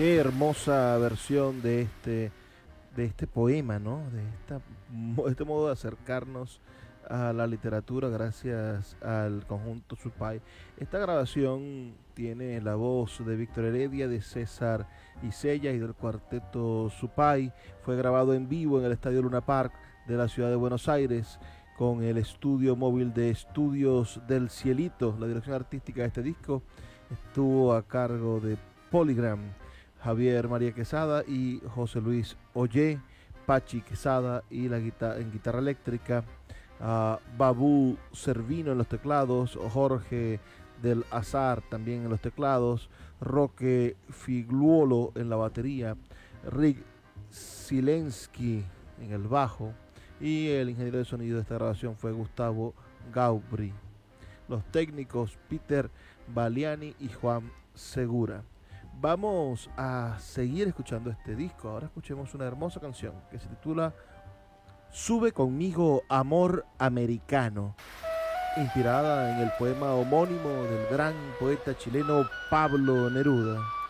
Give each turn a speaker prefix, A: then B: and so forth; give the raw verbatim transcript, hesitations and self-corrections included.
A: Qué hermosa versión de este, de este poema, ¿no? De esta, este modo de acercarnos a la literatura gracias al conjunto Supay. Esta grabación tiene la voz de Víctor Heredia, de César Isella y del cuarteto Supay. Fue grabado en vivo en el Estadio Luna Park de la ciudad de Buenos Aires con el estudio móvil de Estudios del Cielito. La dirección artística de este disco estuvo a cargo de Polygram, Javier María Quesada y José Luis Ollé, Pachi Quesada y la guitarra, en guitarra eléctrica, uh, Babú Servino en los teclados, Jorge del Azar también en los teclados, Roque Figluolo en la batería, Rick Silensky en el bajo y el ingeniero de sonido de esta grabación fue Gustavo Gaubri. Los técnicos Peter Baliani y Juan Segura. Vamos a seguir escuchando este disco. Ahora escuchemos una hermosa canción que se titula Sube conmigo, amor americano, inspirada en el poema homónimo del gran poeta chileno Pablo Neruda.